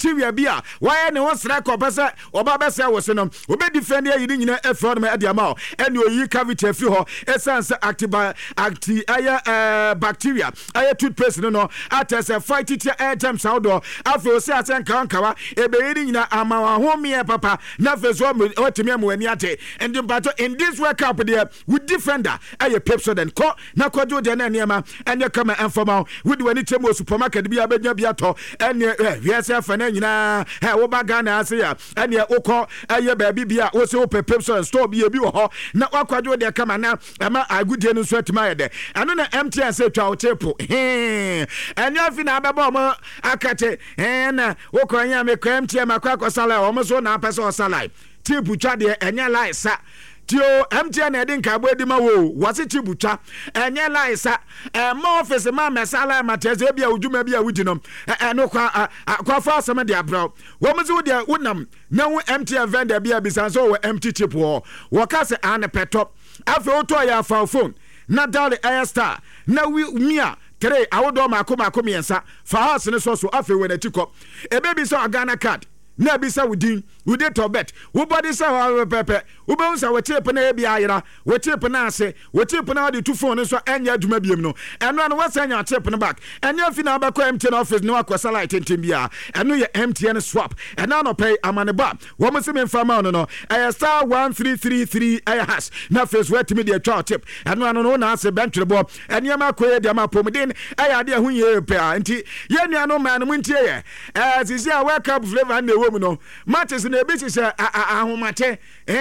bacteria bia why ne won sra ko pese oba be se wo se no obe defend ya yidi nyina efro no ade ama ene oyi cavity afi ho essence bacteria aya toothpaste no atese fight it air germs outdoor afi se asen kankawa ebe yidi nyina ama wa ho me papa na fe so otimi amwani ate and in this workup there with defender aya Pepsodent ko na kwajo de na niam and you come and formal with when it chemo supermarket bia benya bia to and yes fa na nyina wo ba Ghana ase ya and ye okọ aya ba bibia wo se wo Pepsodent store bia bi wo ho na wakwajo de kama na ama agudie no so atima ye de ano na MTN say twa wo chepo and you fi na baba mo akate na wo kwanya me kwa MTN makwa sala wo mo so na pese sala tipu twa de enya laisa tio MTN edin ka gbedi ma wo wase chibutwa enye laisa ma office ma mesala mateze bia ujuma bia wuginom no kwa fa asem de abra wo mzi wo de wonam na wo MTN vendor bia bisanso wo empty chip wo ka se an petop afi oto ya fa phone na dial air star na wi mia tere awodo makoma miensa fa house ne so afi we na tikop e baby so Ghana card na bisa wudin wude to bet wo body say wa pepe wo be unsa we chip na bia ayira we chip na ase we chip na the two phone so enya aduma biem no eno no wasa nya chip no back enya fi na abakọ MTN office no akwasa light tentem bia eno ye MTN swap ena no pay amane ba wo mo se me fama no star 1333 hash na face wet me the chip eno no na ase bentrebo enya ma koye de ma pomden aya de hu ye pe anti ye nua no man mu ntie ye sisi a wake up flavor na no matches na ebi se ahomate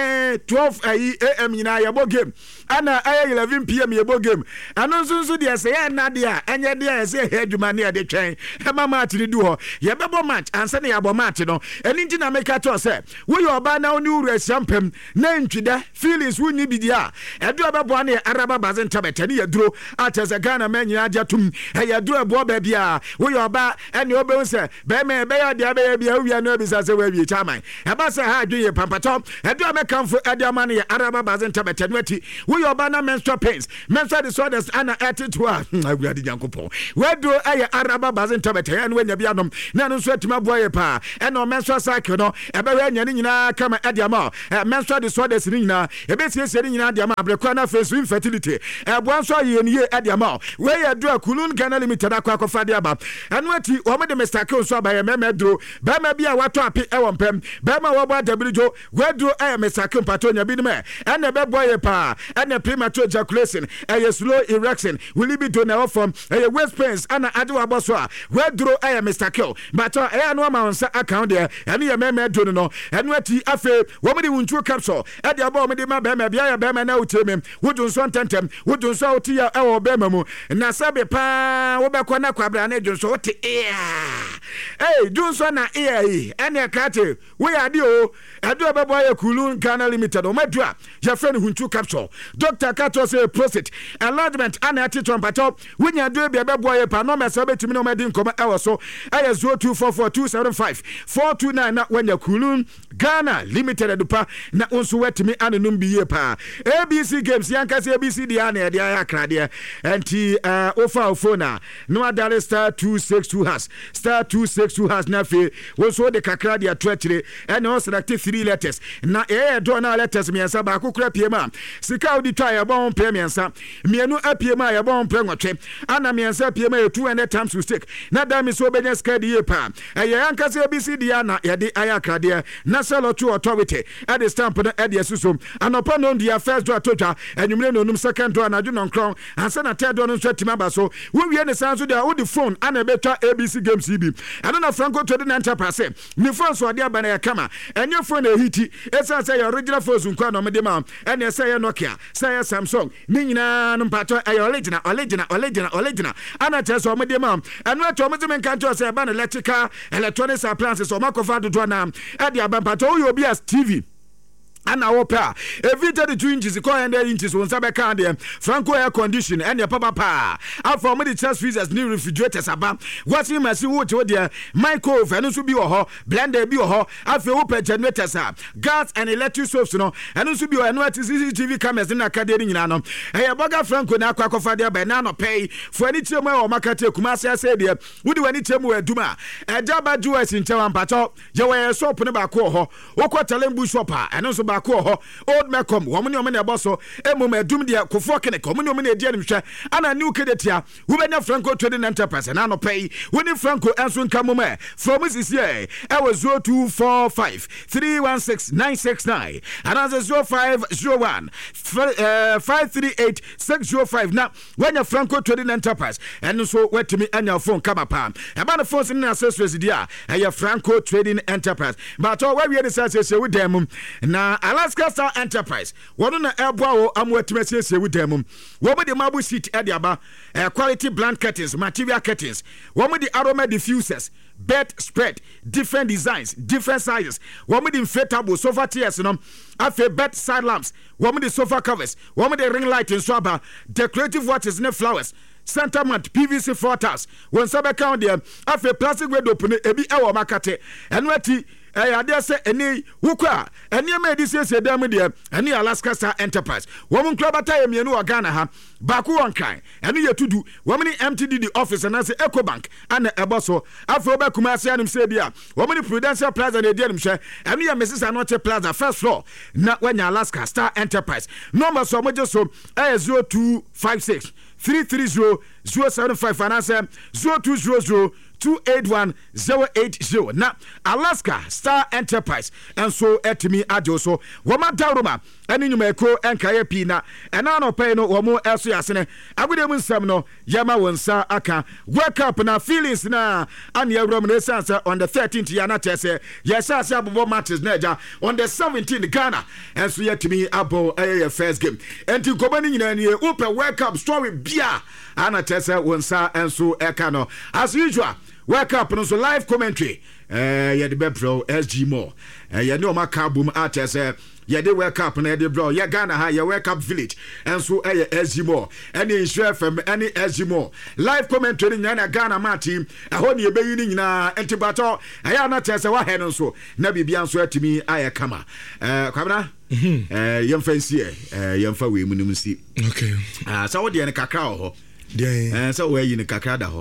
12 am nyina yebo game ana 11 pm yebo game ano nso de se ya na de a enye de a se heduma na de twen e ma match ni du ho yebebo match ansa na yabo match no eni nti na make to se wo yo ba na oni uru asiampem na ntwida feelings wunni bidia edu abebo na araba bazen tabete ni yaduro atese Ghana manyi ajatum e yaduro ebo ba bia wo yo ba eni obe se be me be ya de be bia wi na bi se we wi chairman e ba se ha dwe pampato edu amekamfo edi amane araba bazen tabete no ati wo yo ba na menstrual pains menstrual disorders ana attitude awurade nyankopon wedu aye araba bazen tabete ya no nya bia nom na no so atima boye pa e no menstrual cycle no e be we nya ni nyina kama edi ama menstrual disorders ni nyina e be siesie ni nyina edi ama abrekwa na face infertility e bo anso ye ni ye edi ama we ya do Kulun Ghana Limited akwa fa de aba anu ati o me de Mr. K so aba ye memedro ba ma bia wato ape e wompem ba ma wo ba dabirijo wedu aye Mr. K patonya bi me ene be boye pa ene premature ejaculation aye slow erection will be do na from aye waist pains ana ade wa boso a wedu aye Mr. K but aye no ma onsa account there ene ye memedro no enu ati afe wo me de wunchu capsule e de aba wo me de ma ba ma bia ya ba ma na utemem wudun so tentem wudun so otia e wo ba ma mu na sabe pa wo be ko na kwabra na dun so ote dun so na ene kate we ade o adu aba boy Kulun Ghana Limited o madua ya friend hunchu capsule Dr. Kato say prostate enlargement ana ati trompato winya do be boy pa no mesa betimi no medi nkoma ewo so 0244275429 na wanya Kulun Ghana Limited adupa na onso wetimi anenum biye pa ABC Games yankase ABC dia na dia ya krade anti ofa phone no adare star 262 has star 262 has na fe wonso de kakra dia twetire and also select 3 letters na do na letters miensa ba kokura piema sika odi twa ya bon pe miensa mienu apiema ya bon pe nwotwe ana miensa piema 200 times mistake na da mi so benya skadi ye pa yankase ABC dia na ye de aya krade na selo to authority at the stamp na e de susom anopa no dia first draw totwa enwumre no num second draw na dwon kron ansa na third draw no so timaba so we wie ne sanso dia wo the phone ana betwa ABC Games CB ana na Franco 29% ni phone so dia bana ya kama enye phone e hiti esa say your original phone nkwa no mede ma ene say ya Nokia say ya Samsung ni nyina no mpato original ana tese o mede ma eno ato mo zeme nkanto say bana electrical electronics appliances o makofa dodo na e dia mpato wo obi as TV ana wopa every 32 inches ko 100 inches won sabe kan de Franco air condition and your papa after me the chest freezers new refrigerators aba washing machine wo che de microwave eno so bi wo ho blender bi wo ho after wo generators gas and electric stoves no eno so bi wo eno CCTV cameras na kade ni nyina no boga Franco na akwakofa de ba na no pay for any chemu e o makate kumase ase de wudi wani chemu aduma ejaba juice nchewa mpacho ye we shop ne ba ko ho wokotalembu shop eno so ko ho old Macom wo mne o mne boso emum adum de kofo kene ko mne o mne edi animhwe ana new kedetia wo benya Franco Trading Enterprise na no pay woni Franco enso nka mum from this year e was 0245 316 969 and as 0501 538 605 na wenya Franco Trading Enterprise and so wetimi anya phone kama pam e ba no phone sin accessories dia e Franco Trading Enterprise but we we dey say we dem na Alaska Star Enterprise wono na eboa wo amwatimesiesie wu dem wo be de mabu seat e de aba quality blanket curtains material curtains wo me de aroma diffusers bed spread different designs different sizes wo me de inflatable sofa chairs no afi bed side lamps wo me de sofa covers wo me de ring light in so aba decorative watches ne flowers center mat PVC photos won sabe count there afi plastic window open ebi e wo makate enwati ade se eni wukwa eni ma di se dem de eni Alaska Star Enterprise wo mun kla bata ye mienu Ghana ha ba ku won kan eni yetudu wo mini MTD the office na se Ecobank ana eboso afro ba kuma ase anim se dia wo mini Prudential Plaza na dia nim hwe eni ya Mrs. Anoche Plaza first floor na wanya Alaska Star Enterprise number so moje so 0256 330 075 anase 0200 281-080 na Alaska Star Enterprise and so etimi ajoso woma daruma eni nyuma eko enkaye pi na ena no pay no womo eso yasene agudem nsam no yama wonsa aka wake up na feelings na ane awrom na sansa on the 13th ya na tese yesase abobo matches na ja on the 17th Ghana and so yetimi abo first game enti komani nyina ni upe wake up story bia ana tese wonsa enso eka no as usual wake up no so live commentary ye de bepro SG more ye ne o maka boom atese ye de wake up na de bro ye Ghana ha ye wake up village and so SG more any insure FM any SG more live commentary na Ghana ma team ho ne ye beyi ni nyina entibato ya na tese wa he no so na bibia nso atimi aye kama kwabna yem fancy yem fa we munum si okay so wo de ne kakra ho so we yin kakra da ho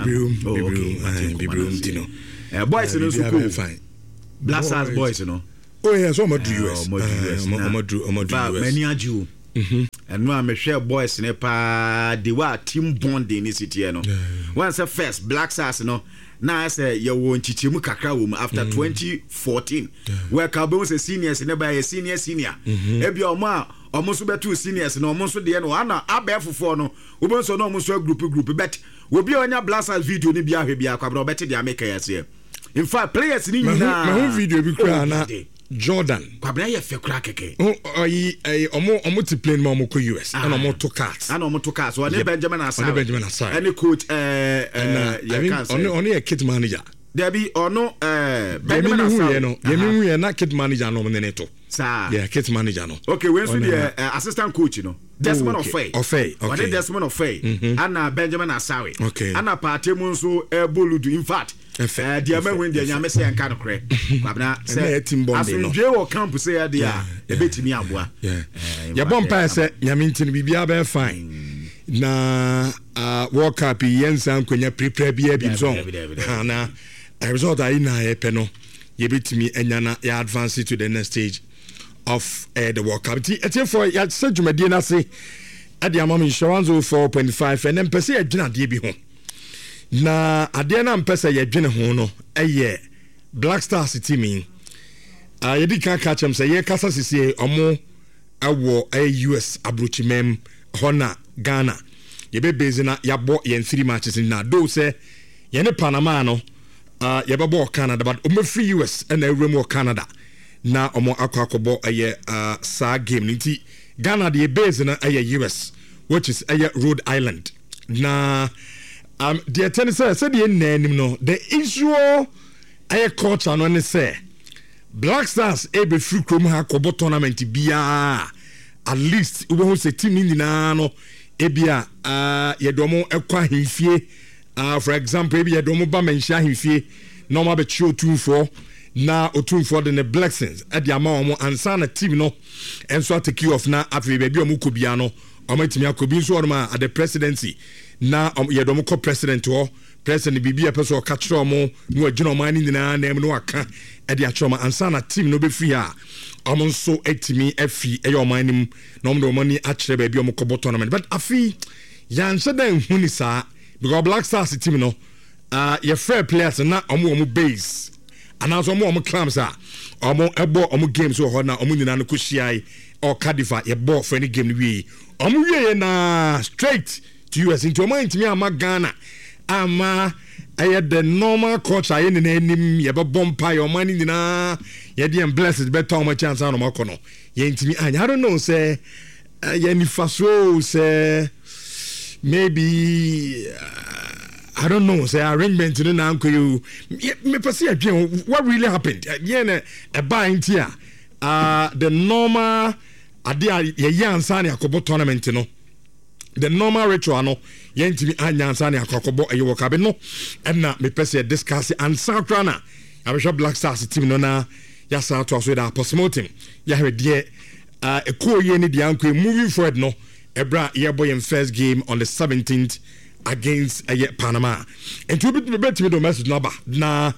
Tino boys no so cool fine Black Stars boys no oh yes so do US many aju and no am share boys ne pa de wa team bonding ni city no once first Black Stars no na say ye wo nchichemu kakra wo after 2014 where Kabon say seniors ne ba senior e bi omo so betu seniors no omo so de no ana abefofo no obo so no omo so group bet obi onya Black Stars video ni bia hwe bia kwabra obeti de ameka yase in fact players ni nyina ma video bi kra na Jordan kwabra ye fe kra keke omo ti plane ma omo ko US and omo to cars so ne Benjamin Asai any coach on a kit manager there be ono Benjamin Asai yemi na kit manager no ne to yeah kit manager no okay when so the assistant coach no Desmond okay what Desmond Ofei and Benjamin Asai okay and party mun so boludu in fact the man when the nyame say enka no kre kwabna say asundwe wo camp say ya dia e betimi aboa ya bompa say nyame ntin bibia be fine na World Cup yensan kwanya prepare bia bi so na result ai na e pe no ye betimi enyana ya advance to the next stage of the World Cup. It's for ya said Jumadi na say at the amount insurance 4.5 and then per se adwina de bi ho. Na ade na mpesa ye dwene ho no Black Stars team ye di kan catch am say ye kasa sisi omo awo US abrochimem hona Ghana. Ye be base na ya bo ye 3 matches na do say ye ne Panama no ye be bo Canada but omo free US and ewrem Canada. Na omo akwakobo sa game nti Ghana the base na US which is Rhode Island na the tennis said the name no the issue culture no ne say Black Stars ebe free chrome ha kobo tournament bia at least we won say team ni na no ebia yedomo ekwa himfie for example ebia yedomo ba menhia himfie no ma be chi otumfo na otumfo de ne blessings e dia ma omo ansa na team no enso atake off na afi be bia omo kobia no omo timi akobi nso orma at the presidency na yedomo ko president ho president bibia person o catch omo no agina oman ni na na no aka e dia choma ansa na team no be free a omo nso etimi afi e oman nim na omo do money a kire ba bia omo ko tournament but afi yan shedan huni sa because Black Stars team no your fair players na omo base and also omo clams omo ebo omo games so na omo nyina no kuhia or Cardiff ye ball for any game we omo wie na straight to US into omo intimi ama Ghana ama the normal coach aye ne anim ye be bompa your money nyina ye dey blessed better omo chance na omo kono ye intimi anya I don't know say ye ni faso say maybe I don't know say arrangement in na anko you me pese again what really happened yeah a buying here the normal ade ye ansa na akobo tournament no the normal ritual no ye ntimi anya ansa na akobo eyo kabe no na me pese discuss ansa krana abisha Black Stars team no na ya sa to so da postmortem ya hwede ekoye ni de anko moving forward no ebra ye boy in first game on the 17th against Panama. And to be better with the message number na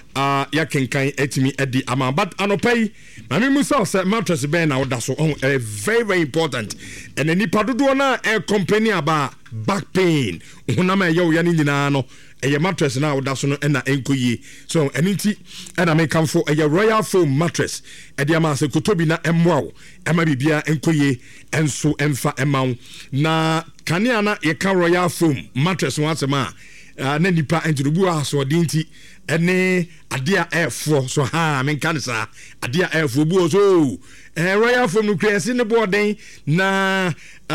ya kenkan etimi edi ama but anopai mami musa say mattress be na oda so very important and any padodo na company about back pain hunama ye ya ni nyina no mattress na oda so no na enkoyi so eniti na make come for Royal Foam mattress edi ama se kotobi na emwa ema bibia enkoyi enso emfa emaw na kanea na ye ka Royal Foam mattress wansema na nipa enturubu aso dinti ene adia airfo so ha men kan sa adia airfo bu so Royal Foam no create ne boarding na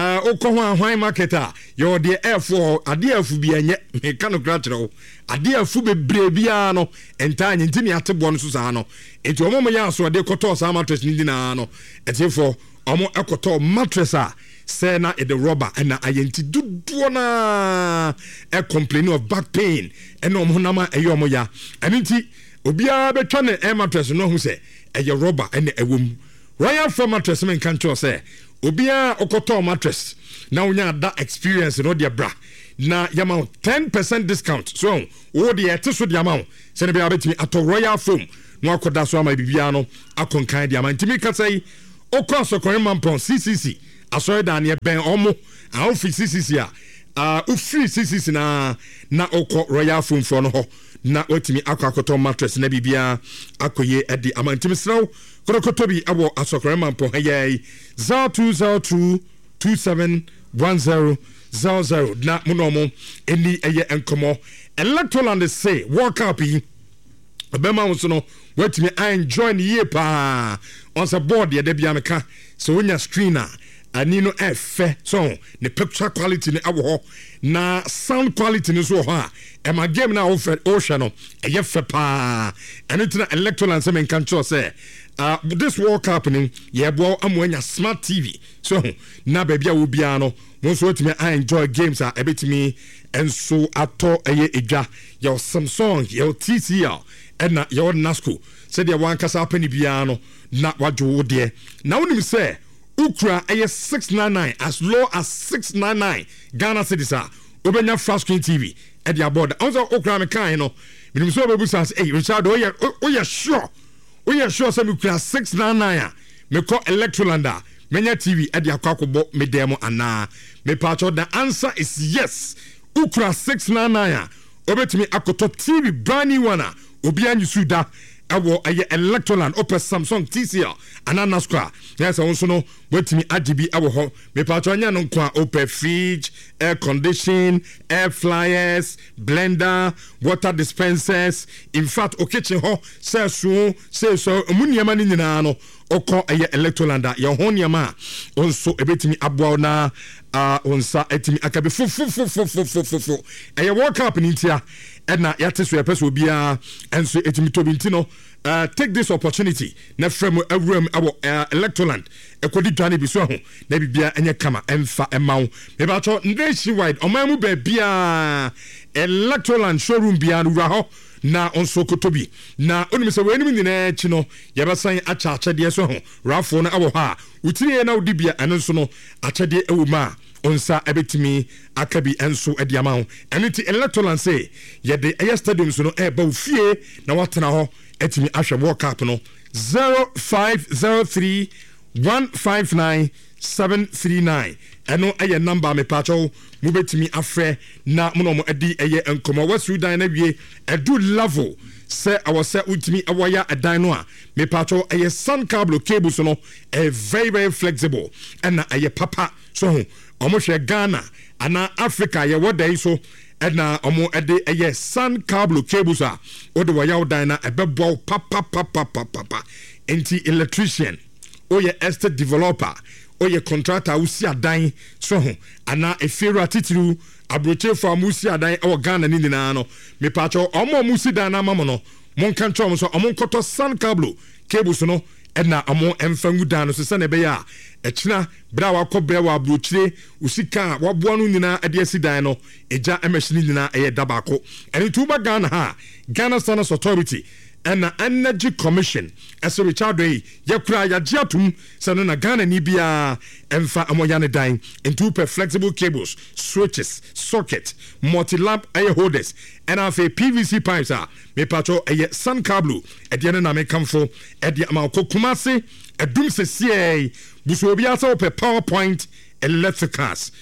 okọ hwan marketer yo de airfo adia afu bi enye men kan kratro adia afu bebre bia no entanye ntimi atebo no so sa no enti omo ya so de koto sa mattress ni na no etifo omo ekoto mattress a Sena the rubber and ayenti dudu na complaining of back pain and omonama eyomoya aniti obia betwa ne mattress no hu se rubber and ewom Royal Foam mattress men kan cho say obia okoto mattress na unya that experience no dia bra na yama 10% discount so wo de ete the amount se ne bia betimi ato Royal Foam no akoda so ama bibia no akonkan dia man timi ka say okoso koreman CCC asoy dan ye ben omo a office CCC a free CCC na okọ Royal Foam for no ho na otimi akwakoto mattress na bibia akoye edi amantimi sraw kotobi abo asokore mampo hayai 0202271000 na munomo eni eye enkomo Electroland say walk up yi obema won so no watimi enjoy the year pa on the board ye de bia meka so wonya screener anino efe so the picture quality ni awo na sound quality ni so ha e ma game na offer ocean no e fe pa anything Electroland say men kan cho say this world happening ye bo amwanya smart TV so na ba bia wo bia no mo so timi enjoy games a ebetimi enso ato eye edwa your Samsung your TCL and your Nasco said the one kasa penny bia no na wadwo de na wonim say ukra aye 699 as low as 699 Ghana cedis obenya flat screen TV at the board also ukra me kan no minim so bebu sans hey Richard oya sure say me ukra 699 me call Electrolanda menya TV at the akwakobo me demo ana me patcho the answer is yes ukra 699 obetimi akoto TV brand new one obi anyusuda awo aye Electroland ope Samsung TCL anana square yes also no wetimi RGB awo ho me patcho anya no kwa ope fridge air condition air fryers blender water dispensers in fact o kitchen ho say so muniyama ni nyina no oko aye Electroland ya ho niyama onso ebetimi aboa na onsa etimi akabe fu aye world cup ni ntia ɛna yɛate so yɛpɛ sɛ obiara ɛnso ɛtumi tobi nti no take this opportunity na frɛ mu awuram ɛwɔ Electroland ɛkɔdi dwane bi so ho na bibia ɛnyɛ kama ɛmfa ɛma wo mebatɔ nationwide ɔman mu baabia Electroland showroom bia no wura hɔ na onso kotobi na onim sɛ wɛnim nyinaa akyi no yɛbɛsan akyɛ akyɛdeɛ so ho rafo no ɛwɔ hɔ a wotiri na wodi bia ɛno nso no akyɛdeɛ ɛwɔ mu a onsa ɛbɛtumi aka bi ɛnso ɛde ama ho ɛno nti Electroland sɛ yɛde ɛyɛ stadium so no ɛɛba wo fie na watena hɔ ɛtumi ahwɛ World Cup no 0503 159 739 ɛno ɛyɛ number me pacho mubetimi afrɛ na mo no mo adi ɛyɛ nkɔmɔ wasu dan na wie ɛdu level sɛ awɔ sɛ utimi awɔya ɛdan no a me pacho ɛyɛ sun cable cables no very very flexible ɛna ɛyɛ papa so ho ɔmo hwɛ Ghana ana Africa yɛ wɔdai so ɛna ɔmo ɛde ɛyɛ sun cable cables a ɔde wɔya dan na ɛbɛbɔ papa enti electrician oyɛ estate developer oyɛ contractor usi adan so ho ana efero atitiru abroche for musi adan ɛwɔ Ghana ni nyinaa no me pacho ɔmo musi dan na mamo no monka ntwom so ɔmo nkɔtɔ sun cable cables no ɛna ɔmo ɛmfa ngu dan no so sɛ na ɛbɛyɛ a ɛkyina bra wakɔ bra wa abrochire usika waboa no nyinaa ɛde asi dan no ɛgya ɛmɛhyini nyinaa ɛyɛ dabako ɛne tuba Ghana ha Ghana Standards Authority and Energy Commission as a Richard Day, Yakura Yajiatum, Sanana Ghana Nibia, and Amoyane Dine, and two flexible cables, switches, socket, multi lamp air holders, and a PVC pipes are me patro a sun cable at the end of come for at the Amako Kumasi, a Doomse CA, which will be also per PowerPoint electricals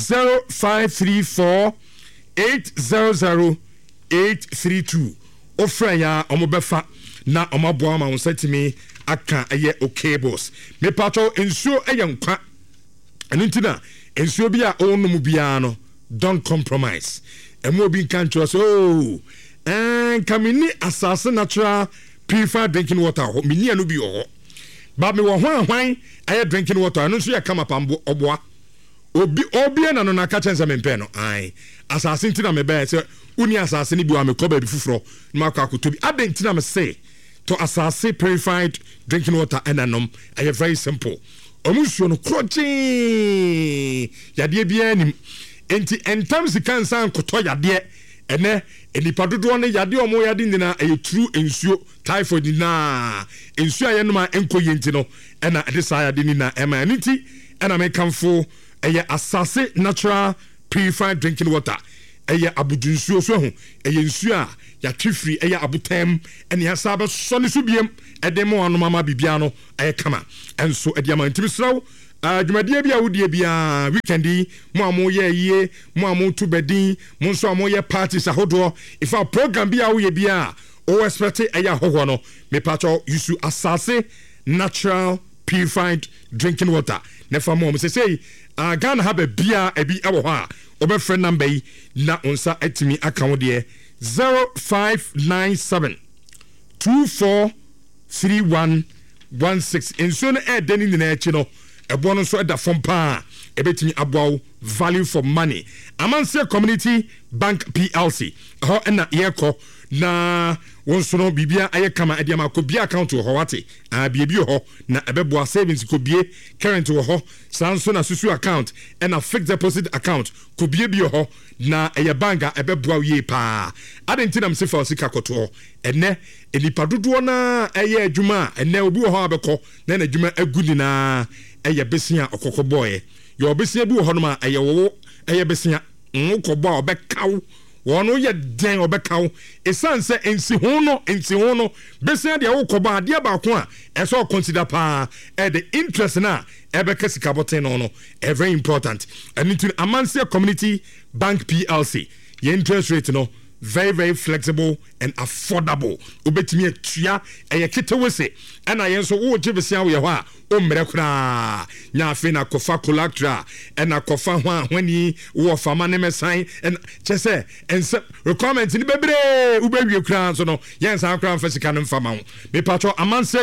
0534 800 832. Ofra ya omobefa na omaboa ma wonsatimi aka eye cables me pato ensuo eye nkwa enu ntina ensuo bi a onum bia no don't compromise emu obi kan tro so kamini asase natural purified drinking water ho mini anu bi ho ba me wo hwan aye drinking water anu so ya kama pambo oboa obi na no na ka chense me mpe no ai asase ntina me be se uni asase ni bi wa me ko ba bi fufuro ma kwa akotobi adentina me say to asase purified drinking water enanom ay very simple omusuo no kroje yade bia anim enti entam sika nsan koto yade ene enipa dodo ne yade omo yade nyina ay true ensuo typhoid na ensuo ayenoma enkoye enti no ena ade sa yade ni na ema aniti ena me kamfo ay asase natural purified drinking water eye abudunsuo so ho eye nsuo a ya twifiri eye abutam ene asa ba so ne so biem edemo anoma ma bibia no eye kama enso ediama ntimi sraw adwumadie bia wodie bia weekendi mo amo ye yie mo amo tu bedin mo nso amo ye parties ahodo ifa program bia wo ye bia o expect eye ahoho no me pacho yusu asase natural purified drinking water nefa mo say Ghana have a bia ebi ewo ho a obefre number yi na onsa atimi account de 0597 243116 enso no e deni nyina achi no ebo no so eda fom pa ebetimi aboaw value for money amanse community bank plc ho na yeko na wonso no bibia aye kama ediama ko bia account ho wate biebi ho na ebeboa savings ko bie current ho sanso na susu account and a fixed deposit account ko bie bi ho na eye banka ebeboa ye pa adentina msefa osika koto ene enipa dodo na eye adwuma ene obi ho abekọ na na adwuma agudi na eye besia okoko boy yo besia bi ho no ma eye wo eye besia nkọbọ obekaw wono ye den obekaw esanse ensi ho no besia de wokoba ade ba ko a eso consider pa the interest na ebeka sika boten no very important and into Amansia Community Bank PLC your interest rate no very very flexible and affordable obetimi atua eyeketewese ena yenso wo gibesia wo ye ho a o mrekura nya afi na kofa collector ena kofa ho ahwani wo fama ne mesan en chese ense requirement ni bebre ubewie kura so no yensa akura mfa sika no mfama ho me patcho Amanse de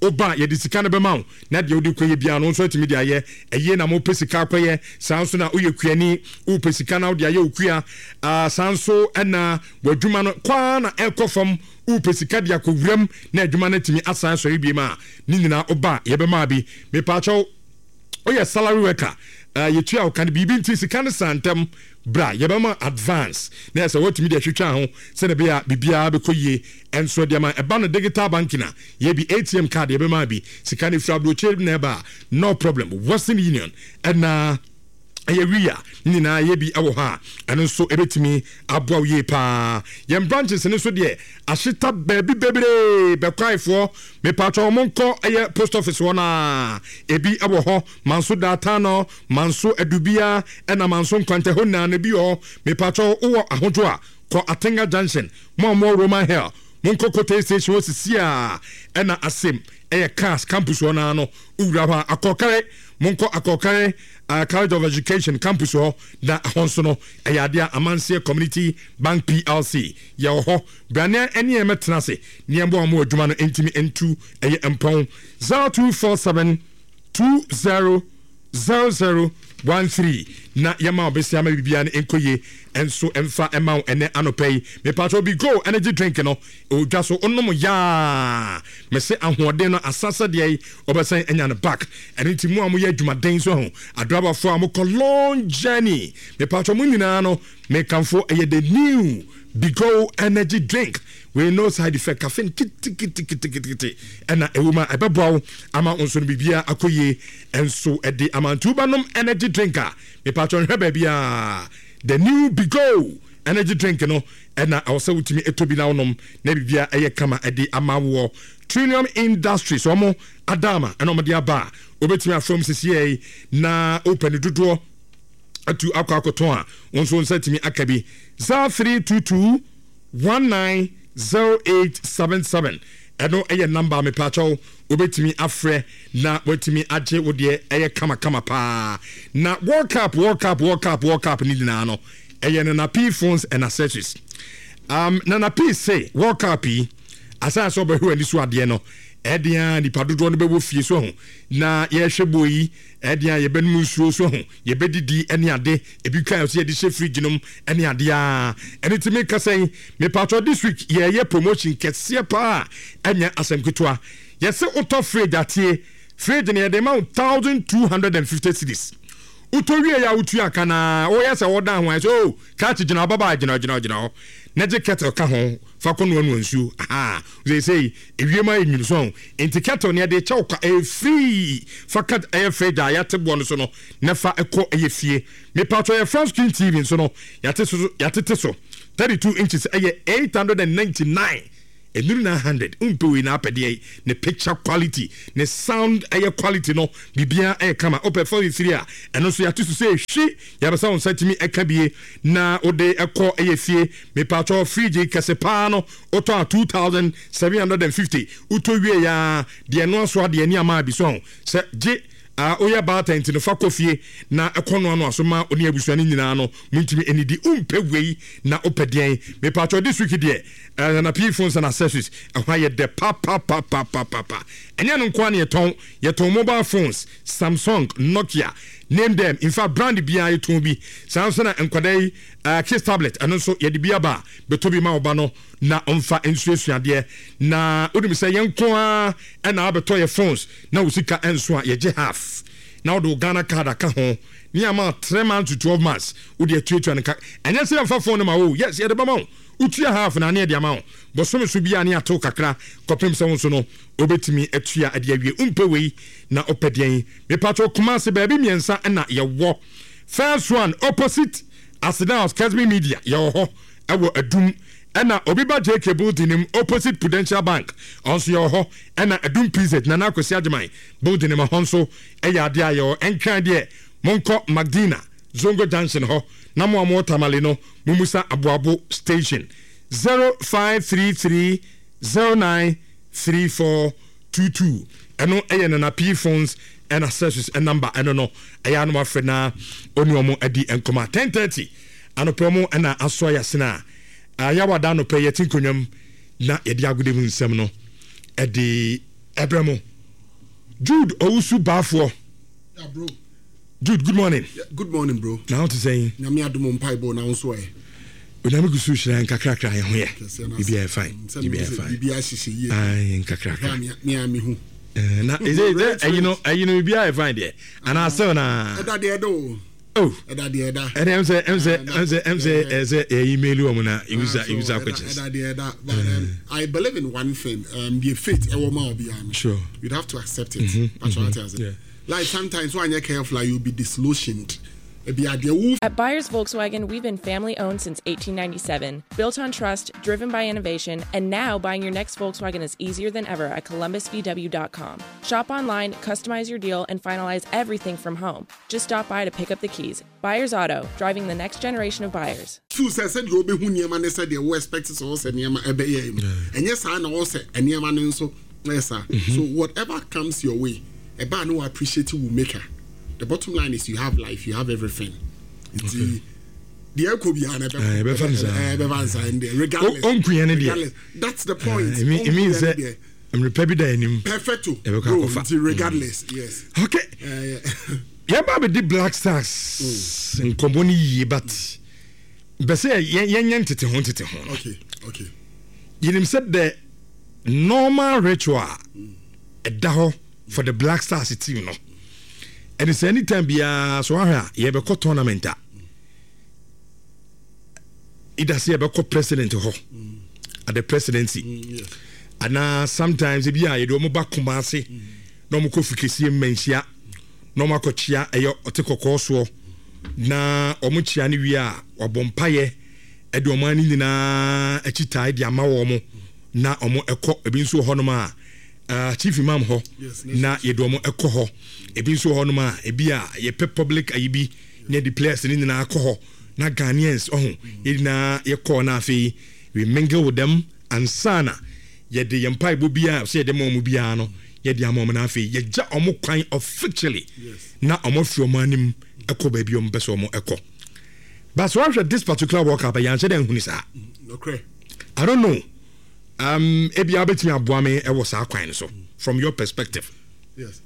oba ye di sika no be ma na de odi koye bia no nso atimi de aye eye na mo pesika koye sanso na oye kuani o pesika na de aye okua sanso na wadwuma no kwa na ekofam o pesika de akowuram na adwuma na timi asan so bi ma ni nyina oba ye be ma bi me pa cho oye salary worker yetua o kan bibi nti sika no santem bra yebama advance na say what me dey twetwa ho se ne bia bibia be koyie enso de ma eba no digital banking na ye bi ATM card yebama bi sika ne fra bro chain na ba no problem Western Union and Area Nina yebi awo ha and so ebetimi aboa ye pa yem branches ne so de ashita baby be kwai for me patro monko eye post office wona ebi awo ho manso data no manso adubia ena manso nkwante ho na bi ho me patro wo ahojo a ko Atenga Junction mo Roman Hill monko kote station osisia ena asem eye cars campus wona no ura ha akokare monko akokare College of Education campus ho na honso no ayadia Amansie Community Bank PLC ya ho brane ene emetenase niembo amu adwuma no entimi entu eye empon 0247 200013 na yama obesia ma bibia ne enkoye enso emfa ema ene anopei me patro bi go energy drink no odwa so onom ya me se ahoden no asasa de obesan enya ne back ene ti mu amu ya adwumaden so ho adraba fo amu long journey me patro mu nyina no me kanfo eye the new Bigo energy drink we no side effect caffeine kiti ena ewuma ebebo ama onso bibia akoye enso ede amantubanom energy drinker me patron hweba bia the new Bigo energy drink no ena awse wutimi etobi na wonom na bibia eye kama ede amawo Trillium Industries omo adama ena omde aba obetimi afrom sisiye na open dodo atu akwakoton a onso nsatimi akabi 0322190877 eno eye number me pacho obetimi afre na wetimi age wode eye kama pa na World Cup ni na no eye na P phones and accessories na P say World Cup asa so be hu ani so ade no edian di padodo no be wo fie so ho na ye hweboyi edian ye benum nsuo so ho ye bedidi ene ade ebi kan so ye di fridge num ene ade a ene ti me kasen me patro this week ye promotion kese pa enya asemketwa ye se auto fridge atie fridge ne de ma 1250 cedis utowie ya utu aka na o yesa woda ho so ka ti gina baba gina na je kettle ka ho fa kono anu nsu they say ewiema enwun so enti kettle ne de chew ka free fa kat fridge ya tebo no so no na fa ekọ fie me patro ya France Screen TV so no ya te so 32 inches 899 enuru na 100 umpewe na apede ne picture quality ne sound quality no bibia kama ope 43 a eno so ya tusu say hwi ya besa on satimi ekabie na ode ekọ fie me patro fridge kesepa no oto 2750 uto wie ya de no so ade ani ama bi so se je oya batent no fa kofie na ekono ano asoma oni abusuani nyina no muntimi enidi umpewei na opedien me patro this week there na P phones and accessories ahwa ye de pa enya no kwa na yeton mobile phones Samsung Nokia name them in fact brand bia yeton bi Samsung na enkwadai case tablet and so ye de bia ba betobi ma oba no na onfa ensuasuade na odum say yenko a na abeto ye phones na usika enso a ye je half na odo Ghana card aka ho ni ama 3 months to 12 months odi atuatu an ka enya say fa phone ma wo yes ye de ba ma utua half na ne de ama wo bosom so bia ne ato kakra kopem se wonso no obetimi atua ade awie umpewei na opedien me patro Kumasi baby miensa na ye wo first one opposite Asidaus Kesmi Media ye ho ewo adum ena obiba JK building opposite Prudential Bank also ye ho ena adum PZ na nakosi ageman building ma honso eya ade ayo enkan de monko Magdina Zongo Junction ho na mo tamale no mumusa aboabo station 0533093422 eno na P phones and accessories and number eno no eya no afrena oni omo adi enkoma 10:30 anopomo na asoya sina ya wada no pe yetinkonwam na yedi agode mu nsem no edi ebremo Jude Owusu Bafo. Yeah, bro. Jude, good morning. Yeah, good morning, bro. Now to say, Nyame adom mpai bo na nso e. Oname gusu shira nkakrakra ye ho ye. Bibia fine. Bibia fine. Bibia hihye ye. Ai nkakrakra. Me ami hu. Na is it you know bibia fine there. And I say na Eda de do. Oh. Eda de eda. And em say email you na user questions. Eda de eda. But I believe in one thing. The faith e wo ma obi an. Sure. You'd have to accept it. Yeah. Like sometimes when you're careful, you'll be disillusioned. At Byers Volkswagen, we've been family owned since 1897, built on trust, driven by innovation, and now buying your next Volkswagen is easier than ever at columbusvw.com. Shop online, customize your deal, and finalize everything from home. Just stop by to pick up the keys. Byers Auto, driving the next generation of buyers. So said you'll be who Niaman said they were expected to also Niama Ebe. And yes, I know also and Niaman so yes, sir. So whatever comes your way, a man who appreciate you will make her. The bottom line is you have life, you have everything. It's the Ekobiana, regardless. That's the point. It means that I'm repetitive. Perfecto. Regardless, yes. Okay. Yeah, Bobby the Black Stars in Comboni, but say yan to home. Okay. You said the normal ritual a daho for the Black Stars team, you know. And it's anytime be a so you have a tournament. It does have a president at the presidency. Yes. And sometimes if you don't back Kumasi, no more coffee mensia, no more coachia, a oteko course, na omuchiani we are or bompaye, a domani na a chita, diamawomo, na omo eco, a bin so honoma. Chief Imam ho na yedomo ekoho ebi so ho no ma ebia ye public ayibi na the players ni na akoho na Ghanaians na ye call na afi we mingle with them and sana ye de yempai bo bia so ye de mo bia no ye de amom na afi ye ja omo kwan officially na omo fi omo anim eko ba bi omo beso omo eko but so after this particular work up yan say den huni sa okay I don't know. Ebi abetimi aboame e wo sa kwan so from your perspective. Yes.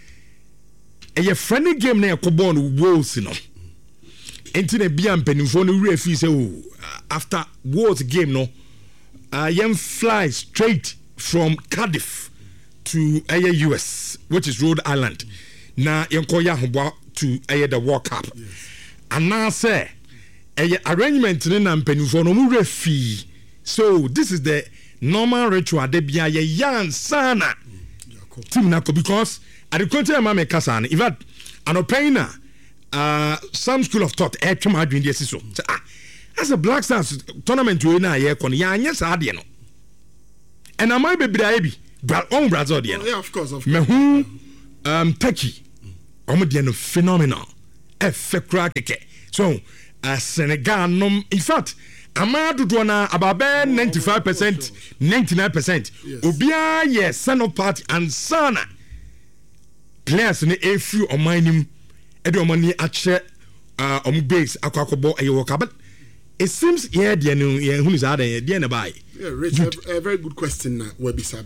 A friendly game na ekobon Wolves no. Enti na bia mpanimfo no refi say after Wolves game no yam fly straight from Cardiff to US, which is Rhode Island. Na yenkoya hobo to the World Cup. Yes. And now say arrangement na mpanimfo no mu refi. So this is the normal ritual de bia ye yan sana team na because at the country mama kasa in fact anopena some school of thought e twema adwen de so as a Black Stars tournament we na ye kon ya anya sa de no and am I be bra bi on Brazil de no yeah of course me hu Turkey de no phenomenal effectra keke so Senegal no in fact Amadu Dwana about 95%, 99%. Obia yes, son of party and sana. Players in a few on mining, Edomani Ache base Aquacobo a walk but it seems yeah, dear who is out there, dear by. Yeah, Rich, a very good question, Webisa.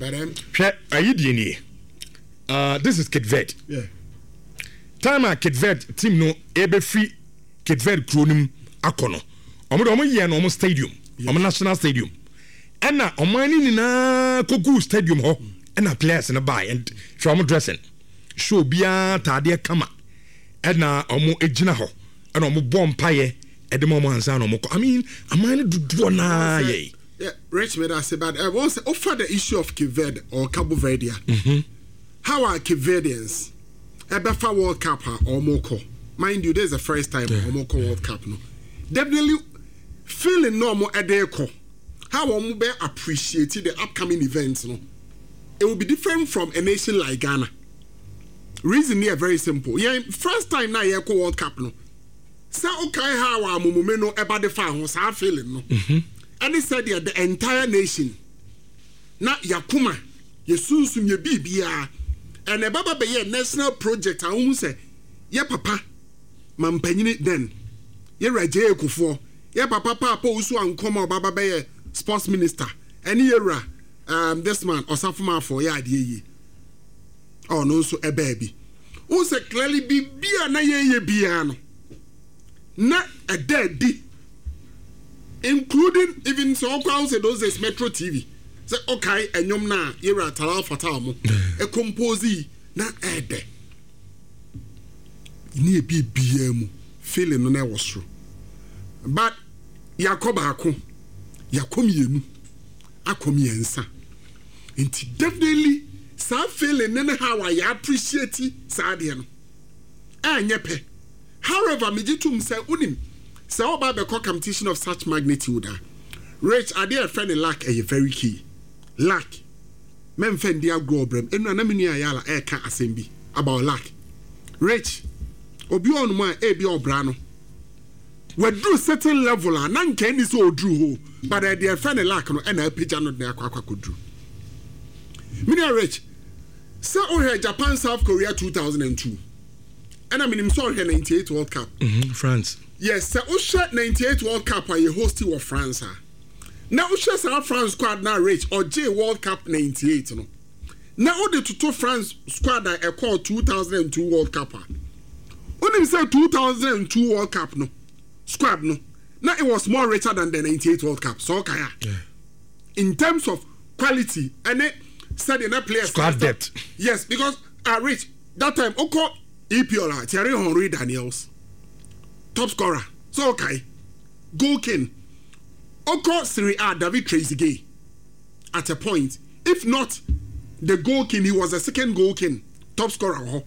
This is Kid Vet. Yeah. Time at Kid Vet team no ebe free Kid Vet Kronim Akono. Omo ye no stadium omo national stadium and na omani ni na kogu stadium ho and na players na buy and from dressing show bia tade kama and na omo ejina ho and omo bom paye e de momo ansa no I mean amani do na ye yeah Rich made us say but I want to offer the issue of Cape Verde or Cabo Verde. How are Cape Verdeans ebefa World Cup or moko mind you this is the first time moko World Cup no definitely feeling normal edeko how we be appreciate the upcoming events no it will be different from a nation like Ghana. Reason here very simple. Yeah, first time na yeko World Cup no say okay how our mumu no eba the fa ho sa feeling no and he said the entire nation na yakuma yesunsum ye bibia and baba be ye national project ahun say ye papa mampanyini then ye raje ekufo ye papa usu ankoma baba be sports minister any era this man osafuma for ye ade ye oh no so a baby who say clearly be na ye biano na a dead including even so crowds those days Metro TV say okay enyom na yera tala fatal mo e compose na ede ni bi biamu feeling no na was true but yakoba ako yakomienu akomiensa inti definitely sa feeling ne how I appreciate sa de no enyepe however mejitum say unim say oba be competition of such magnitude rich ade friend lack a very key lack men fendi agro brem enu na menu ayala e ka asem about lack rich obi on ma e bi obra no we do certain level and nan can is so drew ho but their friend lack no and page no na akwa drew mini rich say oh Japan South Korea 2002 and I mean so here 98 World Cup France yes say oh 98 World Cup are you hosting of France now oh say France squad now rich or J World Cup 98 no now oh the to France squad that e call 2002 World Cup when say 2002 World Cup no squad no now it was more richer than the 98 World Cup so okay in terms of quality and it said in a player squad depth yes because rich that time Oko EPL Thierry Henry Daniels top scorer so okay goal king Oko Serie A David Trezeguet at a point if not the goal king he was the second goal king top scorer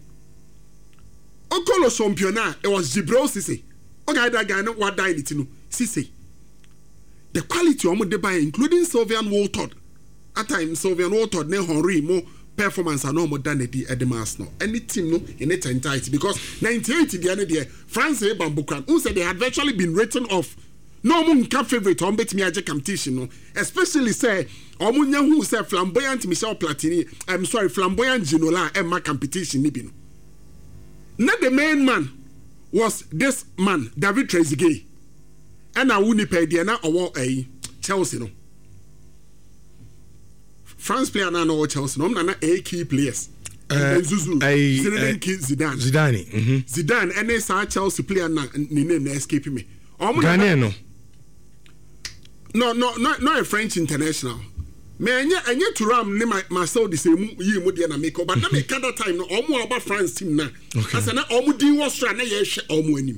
Oko lo championnat it was Djibril Cissé okay that guy no what died it no Cissé the quality omo de buy including Sylvain Waltod at time Sylvain Waltod ne Henry mo performance and no more than the Edmas no any team no in it entirety because 98 the end there France e Bambukran who said they had virtually been written off no mo nka favorite on bet me aje competition no especially say omunya who say flamboyant Michel Platini I'm sorry flamboyant Ginola Emma competition ni bi no not the main man was this man David Trezeguet and a Winnipeg na owo Chelsea no France player na no Chelsea no na a key players Zuzu Zidane Zidane and sa Chelsea player na ni name na escape me Ghanaian no a French international me anya Thuram ne Marcel de same yi mu de na make but na make that time no omo aba France team na asa na omo din was na ye hwe omo anim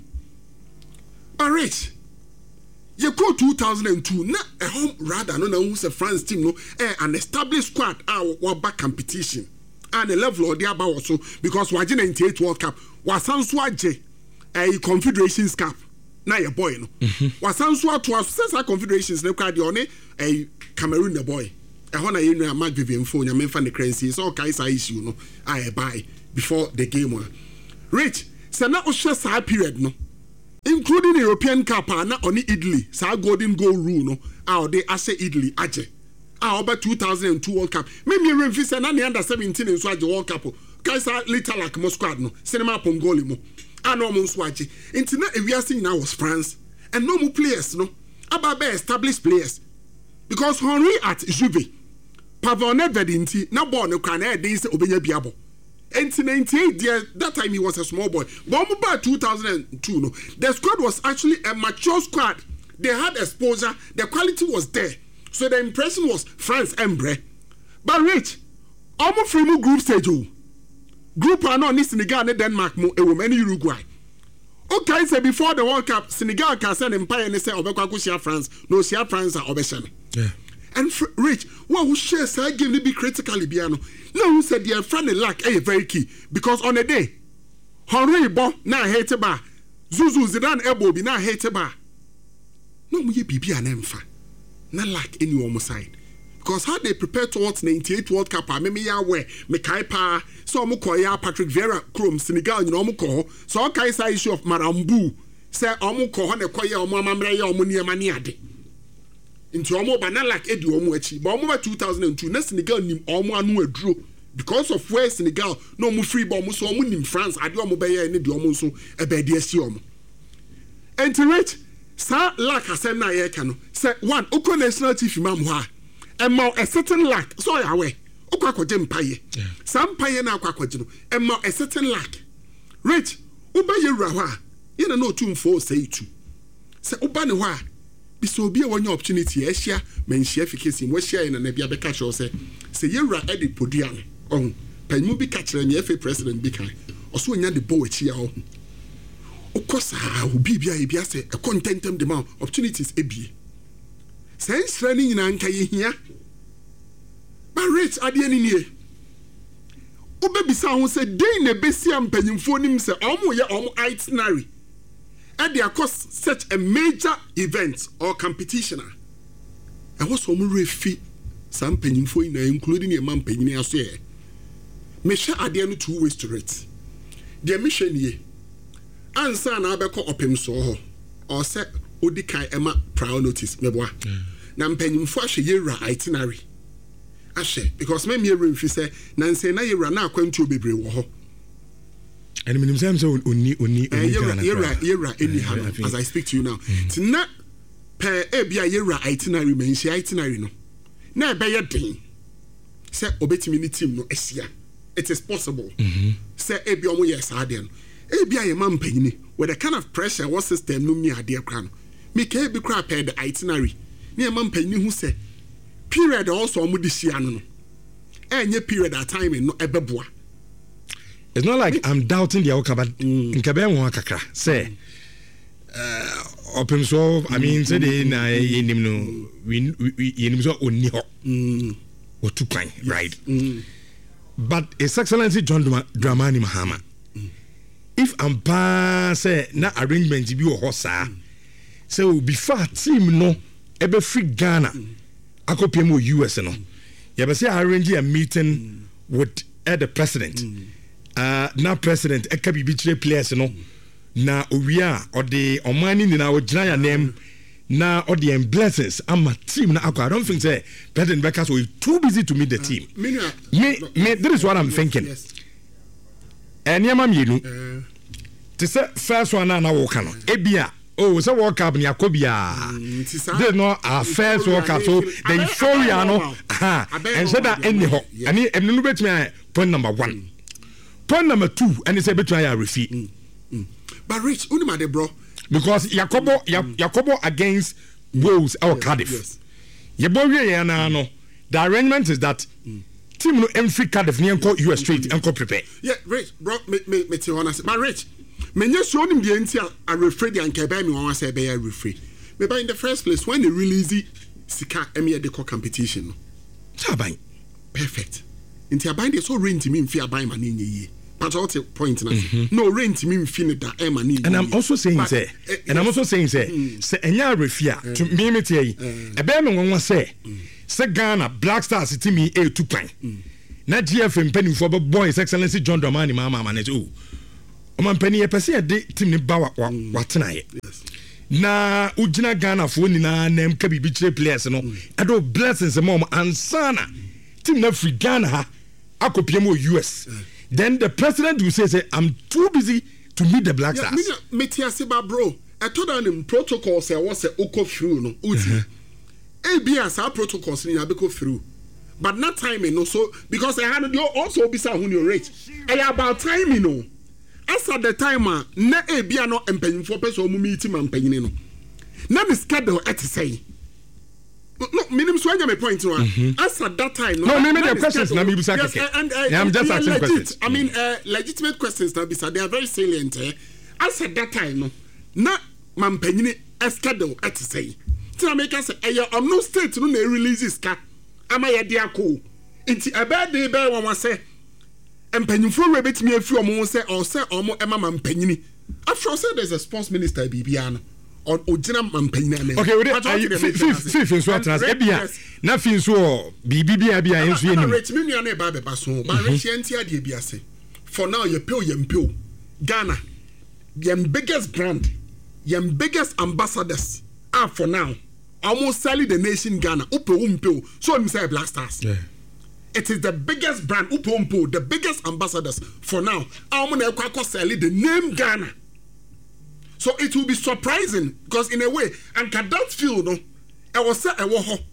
rich you go 2002 na a home rather no na who's a France team no an established squad our back competition and the level of the about also because we 98 World Cup was so aje a Confederations Cup na your boy no was so to us Confederations no card on a Cameroon the boy a hona you know Mark Vivian phone you fan the currency so okay say issue no I buy before the game one rich so na o share period no including the European Cup na on Italy sa golden goal rule no how they ase Italy aje about 2002 World Cup me remember na under 17 in so aje World Cup guys are little like mo squad no cinema pongoli mo no mo so aje inti na ewiase na was France and no more players no about established players because Henry at Juve Pavel Nedved inti na ball no kan e dey say obenya biabo. In 1998, that time he was a small boy. But by 2002, no, the squad was actually a mature squad. They had exposure. The quality was there. So the impression was France and Bre. But rich, almost free group stage. Group are not Senegal and Denmark, and Uruguay. Okay, so before the World Cup, Senegal can send empire and say, Obekwaku France. No, share France are Obeshan. Yeah. And rich, what who shares that game to be critically biano. No, who said their friend lack a very key because on a day, Henry Bo na hate bar, Zuzu Zidane Ebo be na hate bar. No, we be an emfa, not lack any one side because how they prepare towards 98 World Cup, I me yawe, me kaipa, so Mukoya, Patrick Vieira, Chrome, Senegal, you know Muko, so all kinds of issue of Marambu, say Omuko, Hanekoya, Omamre, Omunia Maniade. Into omo banana like edu omo echi but omo 2002 na Senegal nim omo anu aduro because of where Senegal no mo free ball mo so omo nim France ade omo be ye ne de omo so e be de asi omo entirate sa lack asem na ye ka no say one oko national chief imam ho a e ma a certain lack so ya we okwakoje mpaye some mpaye na akwakoje no emma a certain lack rich uba yewura ho a ye na no tumfo say tu se uba ne ho a bi so obi e wonya opportunity e hia menhia efficacy mo hia ye na bia be catch say yewura e de podua no on panmu bi catch me fa president bi kan oso onya de bow echi ya ho okosa obi bia e bia say e contentem de ma opportunities ebie sense training na nka ye hia but rich ade ni nie obebisa ho say dey na besi ampanyimfo nim say omo ye omo itinerary and they cause such a major event or competition and was omo refi some ampanyimfo ina including your man panyini aso ye me hwe ade no two ways to it the mission ye ansa na abekọ opem so ho or say odikai ema prior notice meboa na mpanyimfo ahwe yewura itinerary ahwe because me remfi say na nse na yewura na akwantu obebre wo ho and minim say oni yewura eni ha as I speak to you now tina per ebia yewura itinerary menshi itinerary no na ebe ye den say obetimi ni team no esia it is possible say ebia omo yes ade no ebia ye man panyini with the kind of pressure what system no mi ade kra no me ka be kra per the itinerary ne man panyini hu say period also omo de hia no enye period at time no ebeboa. It's not like I'm doubting the outcome, but nkabe won kakra say open so I mean say dey na yenim no we yenim so oni ho otupan right but His Excellency John Dramani Mahama if I'm say na arrangement bi wo ho sa so before team no ebe free Ghana akopiem o US no you be say arrange a meeting with the president now president ekabi bi tire players no na owia or the omani ni na ogina ya name na or the blessings ama team na akwa. I don't think say President Bekas was too busy to meet the team. Me this is what I'm thinking. Enyama mienu to say first one na wo ka no ebia oh so World Cup ni akobia this no our first World Cup so the euphoria no and so that any ho ani emnu betumi point number 1 point number 2 and say betumi ya refi but rich unima de bro because Yakobo against Wolves or Cardiff yes. Yebowie na no the arrangement is that team no Mfree Cardiff ni enko US straight enko prepare yeah rich bro me ti honest but rich menye so nim de ntia a referee de anka ba mi won say be ya referee me by in the first place when they release sika emi de competition no saban perfect ntia ban de so rent mi mfi aban ma na nye but what point na no rent me mfi da e ma na and I'm also saying say say enya refia to me metie yi e be me won say Ghana Black Stars team e 2 pan na GFM penifo be boy His Excellency John Dramani Mahama na oh o man pani e pese de team ni ba watena ye na ugina Ghana fo ni na nem ka bibi kire players no ado blessings mom ansana team na free Ghana ha akopiem o US then the president will say I'm too busy to meet the Black Stars. Me tiasiba bro. I told them protocol say was a oko through no. Uti. ABS our protocols ni abeko through. But not timing no so because I had also be who you rate. About timing no. As at the time na ABS no empanyimfo person mu meeting man panyini no. Na me schedule at say. No, minimum so my point no. As at that time no me the questions na me bisa keke. I'm just asking questions. I mean legitimate questions na bisa they are very salient. As at that time no na man panyini schedule at say. Tina make us on no state no na release ska ama ye dia ko. Nti ebe de be won say empanyimfo we betimi afi omo say or say omo ema man panyini. After say there's a sports minister bibia no. Ojina mampanyina na okay we fi so atras ebia na fi so bibia bia enso enim rich menu na eba beba so ba rich antia de bia say for now you pay Ghana your biggest brand your biggest ambassadors are for now almost selling the nation Ghana upe so I'm say Black Stars yeah. It is the biggest brand upe the biggest ambassadors for now almost na kwa selling the name Ghana. So it will be surprising because in a way, and that field no, I was say I was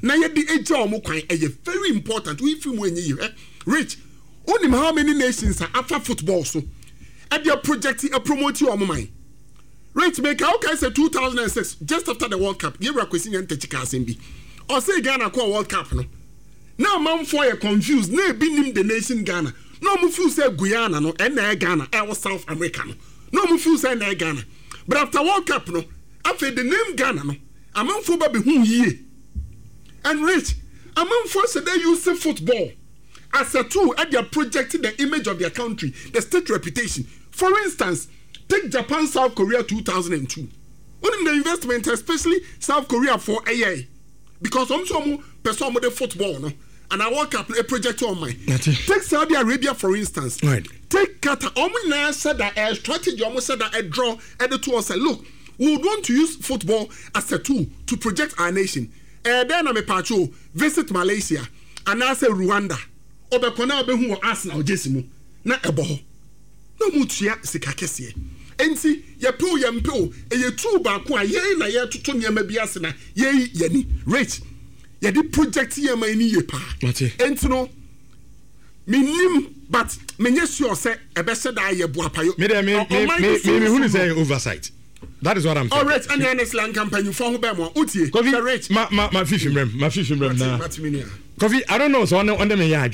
na ye di eja omo kwan very important we film when you rich only how many nations are after football so and they are projecting a promote you omo man rich make how can say 2006 just after the World Cup you were questioning Ntechika Asembi or say Ghana call World Cup no now man for you confused na be name the nation Ghana no mo feel say Guyana no and na Ghana I was South America no mo feel say na Ghana but after World Cup no after the name Ghana no among for be hu yie and rich among for say they use football as a tool and they are projecting the image of their country, the state reputation. For instance, take Japan, South Korea 2002. Only the investment, especially South Korea for AA, because some person with the football, no, and I work up a project on mine. Take Saudi Arabia for instance. Right. Take Qatar. Almost said that a strategy. Almost said that a draw and the two said, look, we would want to use football as a tool to project our nation. And then I'm a patrol visit Malaysia and I say Rwanda. Obekona obehu Arsenal jesimu na eboho no mutua sika kese enti ye pe ye mpe ye tu ba ko aye na ye toto niam bi ase na ye yani rich ye di project ye man ni ye pa enti no minim but menye sure say ebe se da ye boa payo me who say oversight. That is what I'm saying. All right, and the next land campaign for who be mo utie rich my fishing rem na Kofi, I don't know so on them ya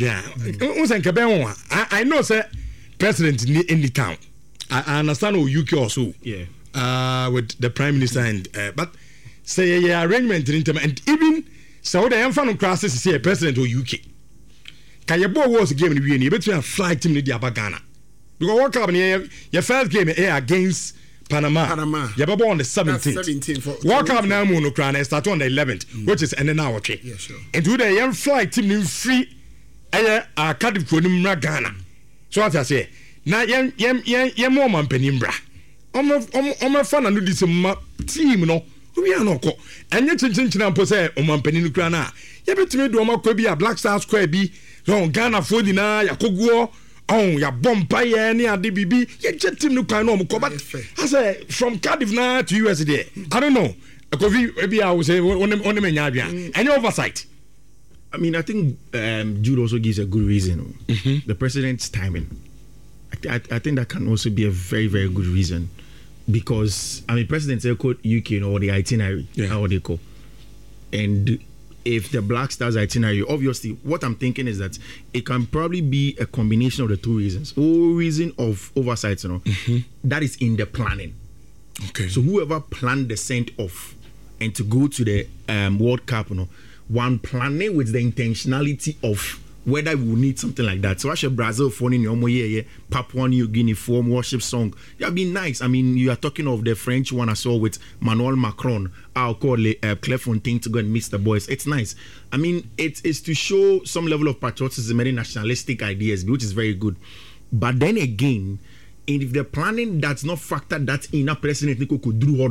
I know say president in the town. I understand UK also. Yeah. With the prime minister and but say arrangement in term and even so the enfano crisis say president of UK. Can you was game in the between flight team in the Ghana. Because what happened your first game against Panama. You were born on the 17th. World Cup now start on the 11th, which is an hour. Yeah, sure. And to the young flight team in free Cardiff for Ghana. So what I say, now young woman Penimbra. I'm fan and do this team, no. We are not. And yet, Chinchina possess Peninukrana. You bet me do could be a Black Star Square B. So Ghana for dinner, Yakugo. Oh, ya bompire ni ADBB. You just team no kind of but I say from Cardiff now to US there. I don't know. Maybe I would say on the any oversight. I mean, I think Jude also gives a good reason. The president's timing. I think that can also be a very, very good reason because I mean, presidents code UK or the itinerary, how they call, and if the Black Stars itinerary, obviously, what I'm thinking is that it can probably be a combination of the two reasons. Or reason of oversight, that is in the planning. Okay. So whoever planned the send off and to go to the World Cup, one planning with the intentionality of whether we will need something like that. So I should Brazil phone in your Papua New Guinea form worship song. That'd be nice. I mean, you are talking of the French one I saw with Emmanuel Macron. I'll call Clairefontaine to go and meet the boys. It's nice. I mean, it is to show some level of patriotism and nationalistic ideas, which is very good. But then again, if the planning does not factor that in, a president could do